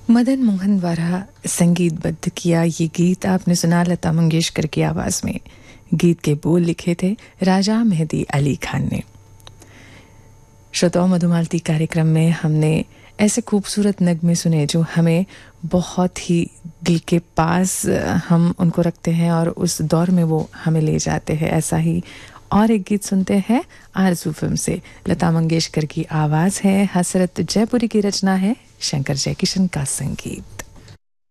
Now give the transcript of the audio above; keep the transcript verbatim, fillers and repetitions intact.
मदन मोहन द्वारा संगीतबद्ध किया ये गीत आपने सुना लता मंगेशकर की आवाज में। गीत के बोल लिखे थे राजा मेहदी अली खान ने। श्रोताओं, मधुमालती कार्यक्रम में हमने ऐसे खूबसूरत नगमे सुने जो हमें बहुत ही दिल के पास हम उनको रखते हैं और उस दौर में वो हमें ले जाते हैं। ऐसा ही और एक गीत सुनते हैं आरज़ू फिल्म से। लता मंगेशकर की आवाज है, हसरत जयपुरी की रचना है, शंकर जयकिशन का संगीत।